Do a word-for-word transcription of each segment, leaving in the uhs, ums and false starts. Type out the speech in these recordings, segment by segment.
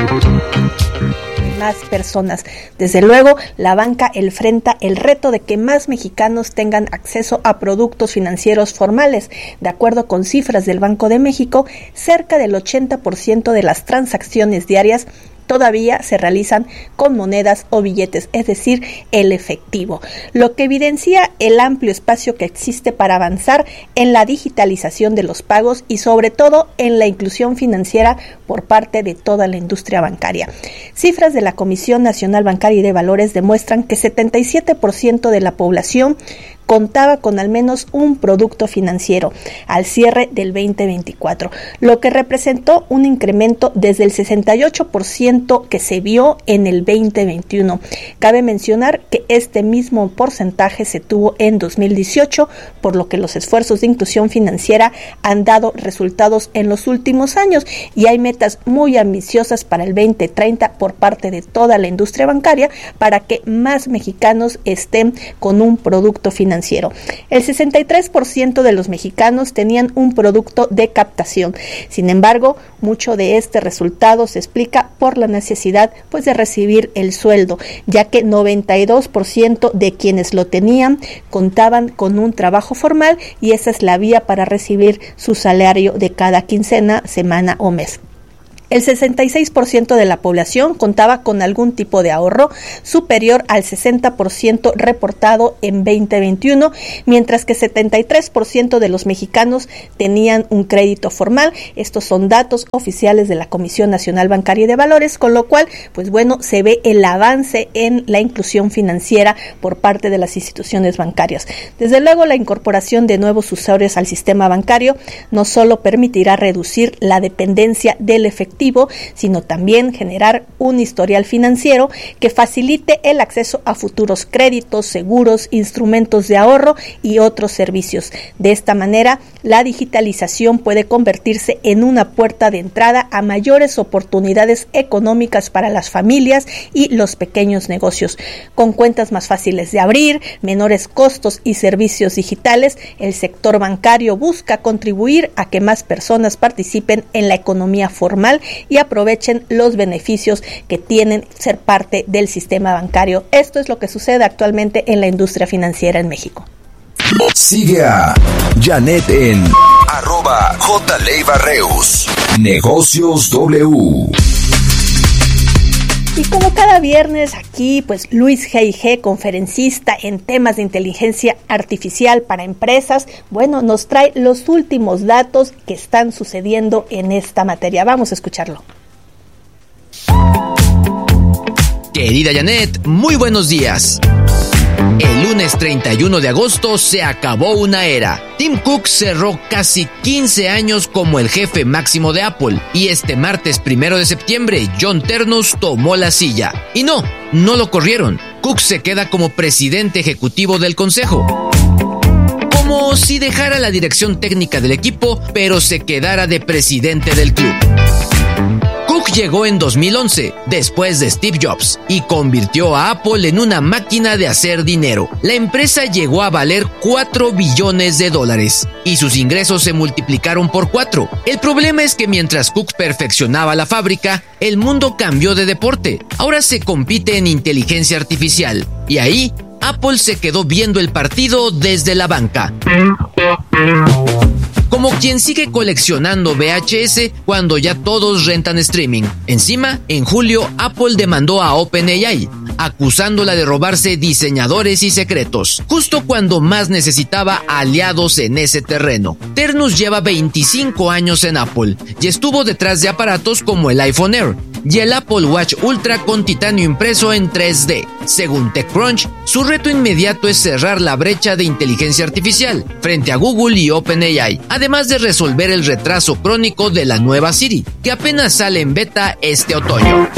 Más personas. Desde luego, la banca enfrenta el reto de que más mexicanos tengan acceso a productos financieros formales. De acuerdo con cifras del Banco de México, cerca del ochenta por ciento de las transacciones diarias todavía se realizan con monedas o billetes, es decir, el efectivo, lo que evidencia el amplio espacio que existe para avanzar en la digitalización de los pagos y sobre todo en la inclusión financiera por parte de toda la industria bancaria. Cifras de la Comisión Nacional Bancaria y de Valores demuestran que setenta y siete por ciento de la población contaba con al menos un producto financiero al cierre del veinte veinticuatro, lo que representó un incremento desde el sesenta y ocho por ciento que se vio en el veinte veintiuno. Cabe mencionar que este mismo porcentaje se tuvo en dos mil dieciocho, por lo que los esfuerzos de inclusión financiera han dado resultados en los últimos años y hay metas muy ambiciosas para el veinte treinta por parte de toda la industria bancaria para que más mexicanos estén con un producto financiero. El sesenta y tres por ciento de los mexicanos tenían un producto de captación. Sin embargo, mucho de este resultado se explica por la necesidad pues de recibir el sueldo, ya que noventa y dos por ciento de quienes lo tenían contaban con un trabajo formal y esa es la vía para recibir su salario de cada quincena, semana o mes. El sesenta y seis por ciento de la población contaba con algún tipo de ahorro superior al sesenta por ciento reportado en veinte veintiuno, mientras que setenta y tres por ciento de los mexicanos tenían un crédito formal. Estos son datos oficiales de la Comisión Nacional Bancaria y de Valores, con lo cual, pues bueno, se ve el avance en la inclusión financiera por parte de las instituciones bancarias. Desde luego, la incorporación de nuevos usuarios al sistema bancario no solo permitirá reducir la dependencia del efectivo, sino también generar un historial financiero que facilite el acceso a futuros créditos, seguros, instrumentos de ahorro y otros servicios. De esta manera, la digitalización puede convertirse en una puerta de entrada a mayores oportunidades económicas para las familias y los pequeños negocios. Con cuentas más fáciles de abrir, menores costos y servicios digitales, el sector bancario busca contribuir a que más personas participen en la economía formal y aprovechen los beneficios que tienen ser parte del sistema bancario. Esto es lo que sucede actualmente en la industria financiera en México. Sigue a Janet en arroba J. Leiva Reus. Negocios W. Y como cada viernes aquí, pues Luis G. G., conferencista en temas de inteligencia artificial para empresas, bueno, nos trae los últimos datos que están sucediendo en esta materia. Vamos a escucharlo. Querida Janet, muy buenos días. El lunes treinta y uno de agosto se acabó una era. Tim Cook cerró casi quince años como el jefe máximo de Apple y este martes primero de septiembre John Ternus tomó la silla. Y no, no lo corrieron. Cook se queda como presidente ejecutivo del consejo. Como si dejara la dirección técnica del equipo, pero se quedara de presidente del club. Cook llegó en dos mil once, después de Steve Jobs, y convirtió a Apple en una máquina de hacer dinero. La empresa llegó a valer cuatro billones de dólares, y sus ingresos se multiplicaron por cuatro. El problema es que mientras Cook perfeccionaba la fábrica, el mundo cambió de deporte. Ahora se compite en inteligencia artificial, y ahí Apple se quedó viendo el partido desde la banca. Como quien sigue coleccionando V H S cuando ya todos rentan streaming. Encima, en julio, Apple demandó a OpenAI, acusándola de robarse diseñadores y secretos, justo cuando más necesitaba aliados en ese terreno. Ternus lleva veinticinco años en Apple y estuvo detrás de aparatos como el iPhone Air y el Apple Watch Ultra con titanio impreso en tres D. Según TechCrunch, su reto inmediato es cerrar la brecha de inteligencia artificial frente a Google y OpenAI, además de resolver el retraso crónico de la nueva Siri, que apenas sale en beta este otoño.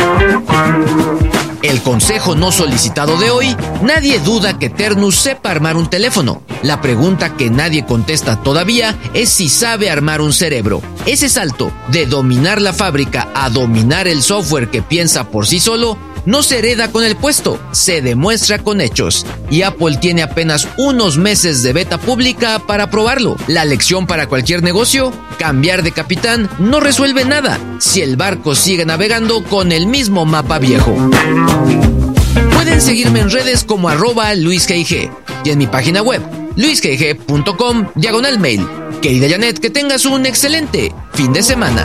El consejo no solicitado de hoy: nadie duda que Ternus sepa armar un teléfono. La pregunta que nadie contesta todavía es si sabe armar un cerebro. Ese salto de dominar la fábrica a dominar el software que piensa por sí solo no se hereda con el puesto, se demuestra con hechos. Y Apple tiene apenas unos meses de beta pública para probarlo. La lección para cualquier negocio: cambiar de capitán no resuelve nada si el barco sigue navegando con el mismo mapa viejo. Pueden seguirme en redes como arroba luisgig y en mi página web luisgig punto com diagonal mail. Querida Janet, que tengas un excelente fin de semana.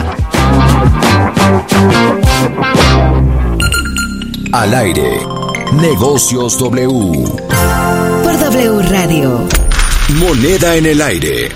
Al aire, Negocios W. Por W Radio. Moneda en el aire.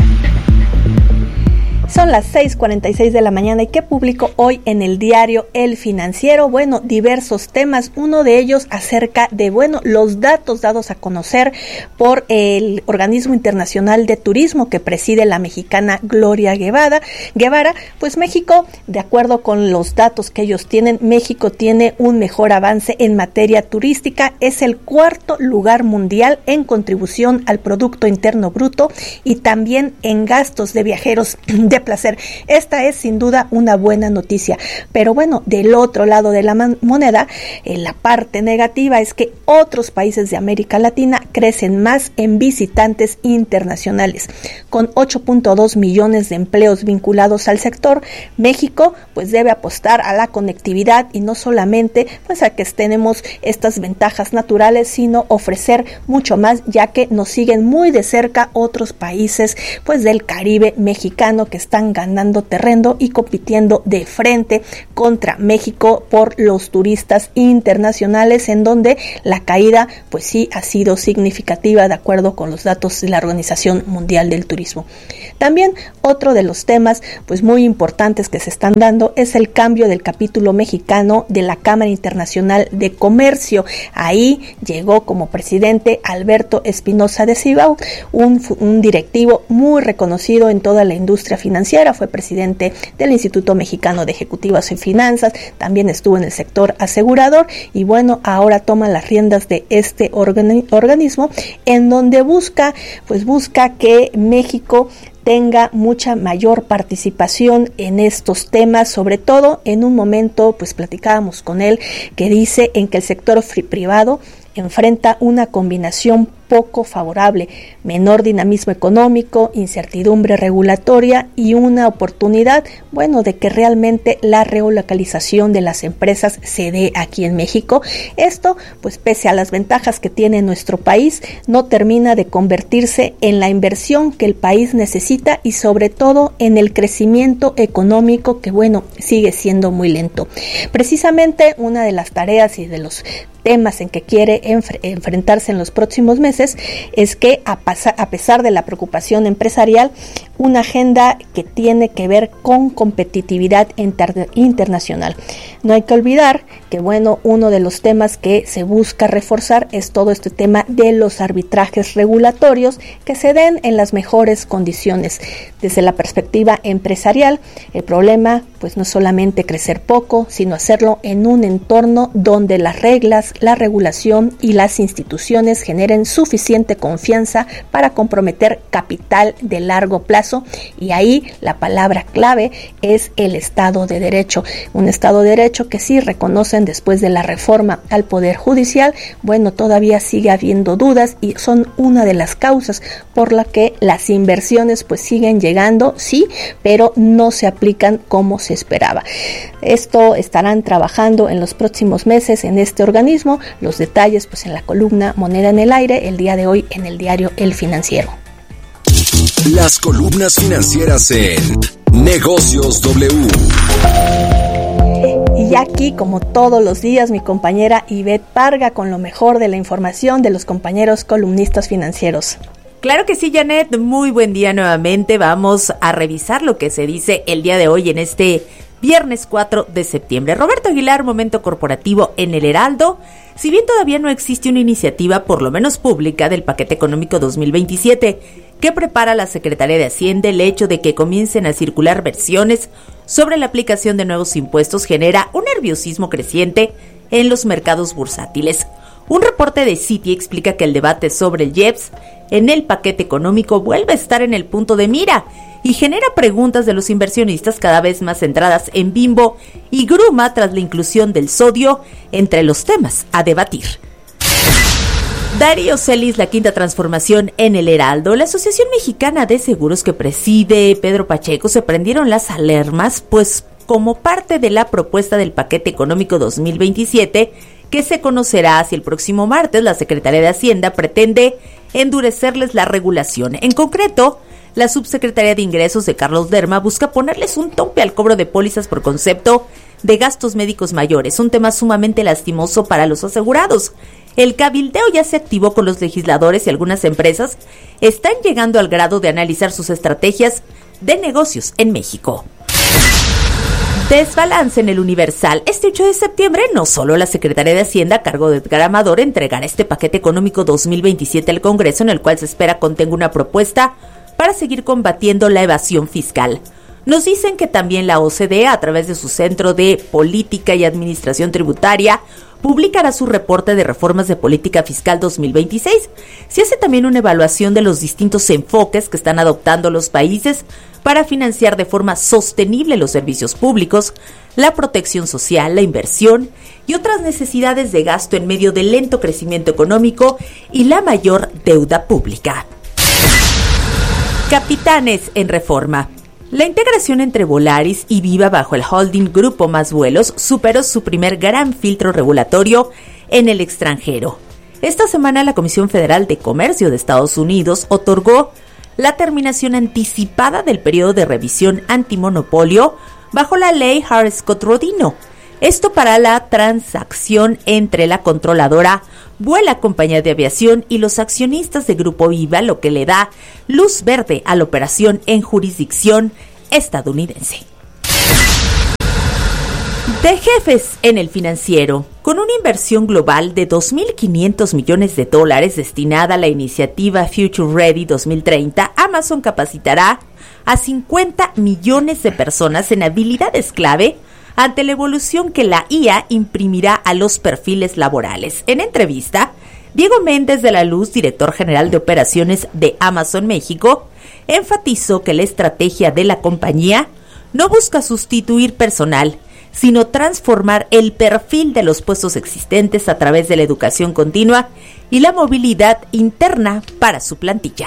Son las seis cuarenta y seis de la mañana y ¿qué publicó hoy en el diario El Financiero? Bueno, diversos temas, uno de ellos acerca de, bueno, los datos dados a conocer por el Organismo Internacional de Turismo que preside la mexicana Gloria Guevara. Guevara, pues México, de acuerdo con los datos que ellos tienen, México tiene un mejor avance en materia turística, es el cuarto lugar mundial en contribución al Producto Interno Bruto y también en gastos de viajeros de placer. Esta es sin duda una buena noticia, pero bueno, del otro lado de la man- moneda, eh, la parte negativa es que otros países de América Latina crecen más en visitantes internacionales. Con ocho punto dos millones de empleos vinculados al sector, México pues debe apostar a la conectividad y no solamente pues a que tenemos estas ventajas naturales, sino ofrecer mucho más, ya que nos siguen muy de cerca otros países pues del Caribe mexicano que están ganando terreno y compitiendo de frente contra México por los turistas internacionales, en donde la caída pues sí ha sido significativa de acuerdo con los datos de la Organización Mundial del Turismo. También otro de los temas pues muy importantes que se están dando es el cambio del capítulo mexicano de la Cámara Internacional de Comercio. Ahí llegó como presidente Alberto Espinosa de Cibao, un, un directivo muy reconocido en toda la industria financiera, fue presidente del Instituto Mexicano de Ejecutivas y Finanzas, también estuvo en el sector asegurador y bueno, ahora toma las riendas de este organi- organismo en donde busca, pues busca que México tenga mucha mayor participación en estos temas, sobre todo en un momento, pues platicábamos con él, que dice en que el sector privado enfrenta una combinación poco favorable, menor dinamismo económico, incertidumbre regulatoria y una oportunidad, bueno, de que realmente la relocalización de las empresas se dé aquí en México. Esto, pues pese a las ventajas que tiene nuestro país, no termina de convertirse en la inversión que el país necesita y sobre todo en el crecimiento económico que, bueno, sigue siendo muy lento. Precisamente una de las tareas y de los temas en que quiere enfre- enfrentarse en los próximos meses es que a, pasar, a pesar de la preocupación empresarial, una agenda que tiene que ver con competitividad inter- internacional. No hay que olvidar que, bueno, uno de los temas que se busca reforzar es todo este tema de los arbitrajes regulatorios que se den en las mejores condiciones. Desde la perspectiva empresarial, el problema pues no solamente crecer poco, sino hacerlo en un entorno donde las reglas, la regulación y las instituciones generen suficiente confianza para comprometer capital de largo plazo, y ahí la palabra clave es el Estado de Derecho, un Estado de Derecho que sí reconocen después de la reforma al Poder Judicial. Bueno, todavía sigue habiendo dudas y son una de las causas por la que las inversiones pues siguen llegando, sí, pero no se aplican como se esperaba. Esto estarán trabajando en los próximos meses en este organismo. Los detalles pues en la columna Moneda en el Aire el día de hoy en el diario El Financiero. Las columnas financieras en Negocios W. Y aquí, como todos los días, mi compañera Ivette Parga con lo mejor de la información de los compañeros columnistas financieros. Claro que sí, Janet, muy buen día nuevamente. Vamos a revisar lo que se dice el día de hoy en este viernes cuatro de septiembre. Roberto Aguilar, Momento Corporativo en el Heraldo. Si bien todavía no existe una iniciativa, por lo menos pública, del paquete económico dos mil veintisiete, que prepara la Secretaría de Hacienda, el hecho de que comiencen a circular versiones sobre la aplicación de nuevos impuestos genera un nerviosismo creciente en los mercados bursátiles. Un reporte de Citi explica que el debate sobre el I E P S en el paquete económico vuelve a estar en el punto de mira y genera preguntas de los inversionistas cada vez más centradas en Bimbo y Gruma tras la inclusión del sodio entre los temas a debatir. Darío Celis, la quinta transformación en el Heraldo. La Asociación Mexicana de Seguros que preside Pedro Pacheco se prendieron las alarmas, pues como parte de la propuesta del paquete económico dos mil veintisiete, que se conocerá si el próximo martes, la Secretaría de Hacienda pretende endurecerles la regulación. En concreto, la Subsecretaría de Ingresos de Carlos Derma busca ponerles un tope al cobro de pólizas por concepto de gastos médicos mayores, un tema sumamente lastimoso para los asegurados. El cabildeo ya se activó con los legisladores y algunas empresas están llegando al grado de analizar sus estrategias de negocios en México. Desbalance en el Universal. Este ocho de septiembre, no solo la Secretaría de Hacienda a cargo de Edgar Amador entregará este paquete económico dos mil veintisiete al Congreso, en el cual se espera contenga una propuesta para seguir combatiendo la evasión fiscal. Nos dicen que también la O C D E, a través de su Centro de Política y Administración Tributaria, publicará su reporte de reformas de política fiscal dos mil veintiséis. Se hace también una evaluación de los distintos enfoques que están adoptando los países para financiar de forma sostenible los servicios públicos, la protección social, la inversión y otras necesidades de gasto en medio del lento crecimiento económico y la mayor deuda pública. Capitanes en Reforma. La integración entre Volaris y Viva bajo el holding Grupo Más Vuelos superó su primer gran filtro regulatorio en el extranjero. Esta semana la Comisión Federal de Comercio de Estados Unidos otorgó la terminación anticipada del periodo de revisión antimonopolio bajo la ley Hart-Scott-Rodino. Esto para la transacción entre la controladora Vuela Compañía de Aviación y los accionistas de Grupo Viva, lo que le da luz verde a la operación en jurisdicción estadounidense. De jefes en el financiero. Con una inversión global de dos mil quinientos millones de dólares destinada a la iniciativa Future Ready dos mil treinta, Amazon capacitará a cincuenta millones de personas en habilidades clave ante la evolución que la I A imprimirá a los perfiles laborales. En entrevista, Diego Méndez de la Luz, director general de operaciones de Amazon México, enfatizó que la estrategia de la compañía no busca sustituir personal, sino transformar el perfil de los puestos existentes a través de la educación continua y la movilidad interna para su plantilla.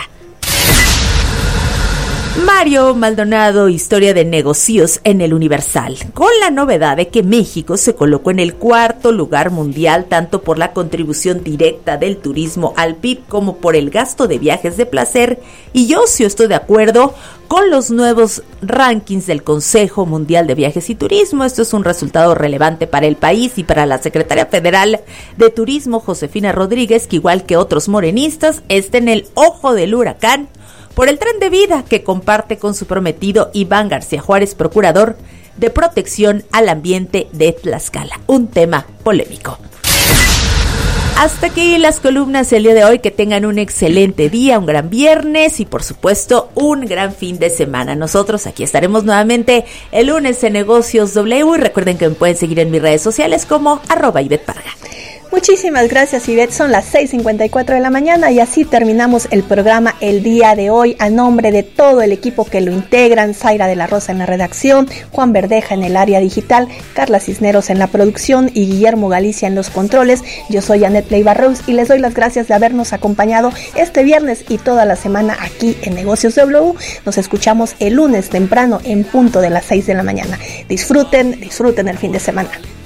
Mario Maldonado, historia de negocios en el Universal, con la novedad de que México se colocó en el cuarto lugar mundial tanto por la contribución directa del turismo al P I B como por el gasto de viajes de placer y ocio. Estoy de acuerdo con los nuevos rankings del Consejo Mundial de Viajes y Turismo. Esto es un resultado relevante para el país y para la Secretaría Federal de Turismo, Josefina Rodríguez, que igual que otros morenistas está en el ojo del huracán por el tren de vida que comparte con su prometido Iván García Juárez, procurador de protección al ambiente de Tlaxcala. Un tema polémico. Hasta aquí las columnas el día de hoy. Que tengan un excelente día, un gran viernes y por supuesto un gran fin de semana. Nosotros aquí estaremos nuevamente el lunes en Negocios W y recuerden que me pueden seguir en mis redes sociales como arroba Ivette Parga. Muchísimas gracias, Ivette. Son las seis cincuenta y cuatro de la mañana y así terminamos el programa el día de hoy. A nombre de todo el equipo que lo integran, Zaira de la Rosa en la redacción, Juan Verdeja en el área digital, Carla Cisneros en la producción y Guillermo Galicia en los controles. Yo soy Annette Leiva Rose y les doy las gracias de habernos acompañado este viernes y toda la semana aquí en Negocios W. Nos escuchamos el lunes temprano en punto de las seis de la mañana. Disfruten, disfruten el fin de semana.